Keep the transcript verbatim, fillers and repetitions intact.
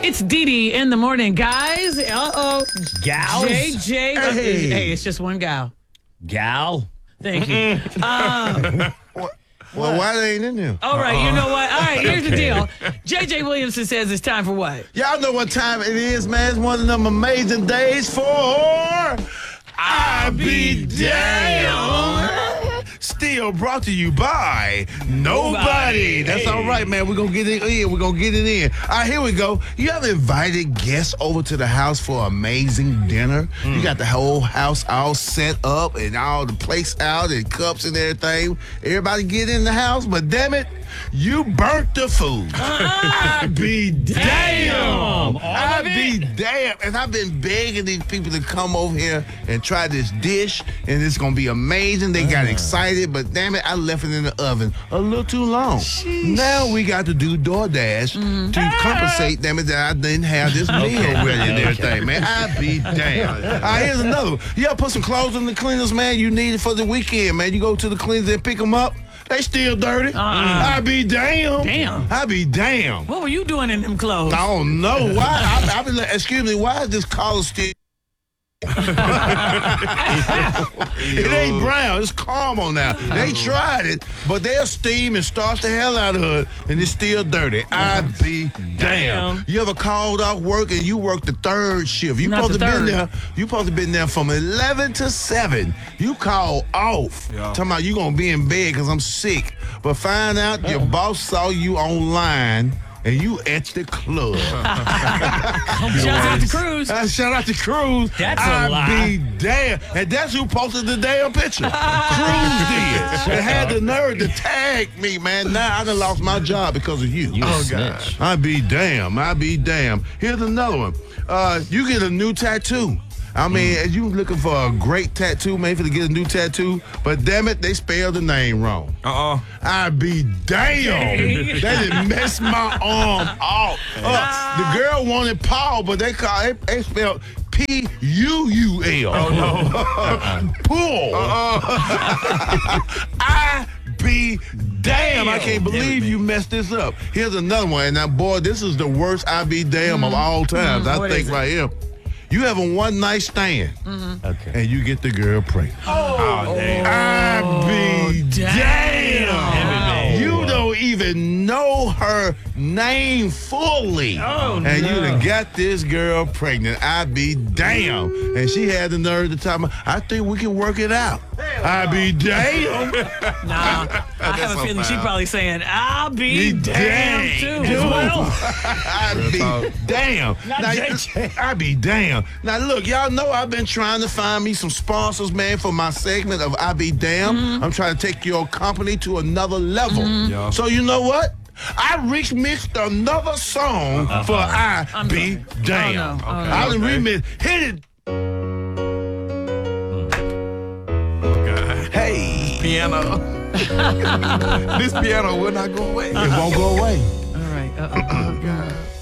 It's Dee Dee in the morning, guys. Uh-oh. Gals? J J. Hey. Hey, it's just one gal. Gal? Thank you. um, Well, why they ain't in there? all right, you know what? All right, here's the deal. J J Williamson says it's time for what? Y'all know what time it is, man. It's one of them amazing days for I Be Damn. Still brought to you by Nobody. Nobody. That's Hey. all right, man. We're going to get it in. We're going to get it in. All right, here we go. You ever invited guests over to the house for an amazing dinner? You got the whole house all set up and all the plates out and cups and everything. Everybody get in the house, but damn it, you burnt the food. I be damn. I be damn. And I've been begging these people to come over here and try this dish, and it's going to be amazing. They got excited, but damn it, I left it in the oven a little too long. Sheesh. Now we got to do DoorDash to compensate, damn it, that I didn't have this meal ready and everything, man. I be damn. All right, here's another one. You ever put some clothes in the cleaners, man? You need it for the weekend, man. You go to the cleaners and pick them up. They still dirty. Uh-uh. I be damn. Damn. I be damn. What were you doing in them clothes? I don't know why. I, I be like, excuse me, why is this collar still? It ain't brown. It's caramel now. They tried it, but they'll steam and starch the hell out of it, and it's still dirty. I be damn. Damn. You ever called off work and you work the third shift? You Not supposed the to been third. there. You supposed to been there from eleven to seven. You call off. Talking about you gonna be in bed because I'm sick, but find out your boss saw you online. And you at the club. Shout out to Cruz. Uh, shout out to Cruz. That's a I lie. be damn. And that's who posted the damn picture. Cruz did. And had the nerve to tag me, man. Now I done lost my job because of you. You a snitch. I be damn. I be damn. Here's another one. Uh, you get a new tattoo. I mean, mm. you looking for a great tattoo, man, for to get a new tattoo, but damn it, they spelled the name wrong. Uh-uh. I be damn. They done messed my arm off. Uh, the girl wanted Paul, but they call they, they spelled P U U L. Oh, no. Pull. Uh-uh. I be damn. I can't believe you messed this up. Here's another one. Now, boy, this is the worst I be damn mm. of all times. Mm, I what think is it? right here. You have a one night stand, Mm-hmm. Okay. and you get the girl pregnant. Oh, damn. I be damn. damn. You don't even know her name fully. Oh, and no. you done got this girl pregnant. I be damn. And she had the nerve to tell me, I think we can work it out. I be damn. Nah, I have a so feeling she foul. probably saying, I'll be Be damned damn. too. as well. I be damn. Not Now, J J. I be damn. Now look, y'all know I've been trying to find me some sponsors, man, for my segment of I Be Damn. Mm-hmm. I'm trying to take your company to another level. Yeah. So you know what? I remixed another song Uh-huh. for I I'm Be sorry. Damn. Oh, no. Oh, no. I done Okay. remixed. Hit it. God. Hey. Piano. This piano will not go away. It won't go away. All right. Uh-oh. Oh, God.